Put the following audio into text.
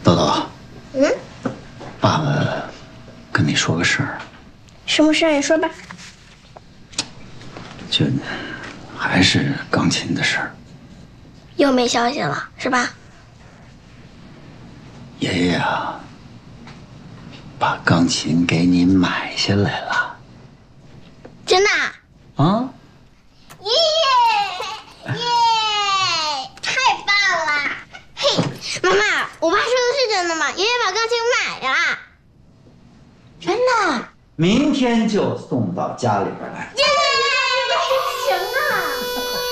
豆豆，爸爸跟你说个事儿。 什么事儿？你说吧。 就还是钢琴的事儿。 又没消息了，是吧？ 爷爷啊，把钢琴给你买下来了。 真的？ 啊？ 耶耶！太棒了！嘿，妈妈，我爸说的是真的吗？爷爷把钢琴买了。 真的？ 明天就送到家里边来。 耶！